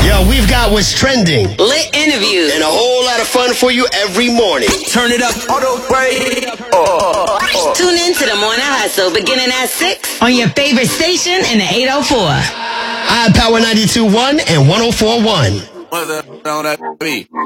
Yo, we've got what's trending, lit interviews, and a whole lot of fun for you every morning. Turn it up. Tune in to the Morning Hustle beginning at 6 on your favorite station in the 804. iPower 92.1 and 104.1. What's up on that beat?